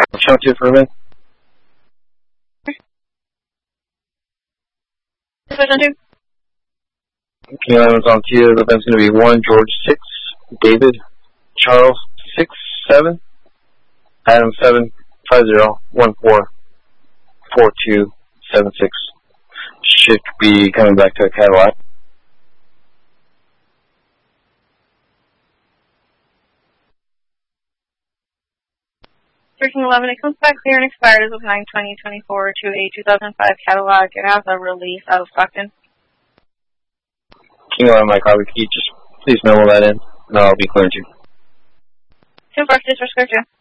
Show 2 for me. King 11's on to you. The event's going to be 1, George 6, David, Charles 6, 7, Adam 7, 5, 0, 1, 4, 4, 2, 7, 6. Should be coming back to a Cadillac. King 11, it comes back clear and expired as of 9/20/24 to a 2005 Cadillac. It has a release out of Stockton. King 11, my copy. Can you just please mail that in, and I'll be clearing you. 2 for 6 for Scripture.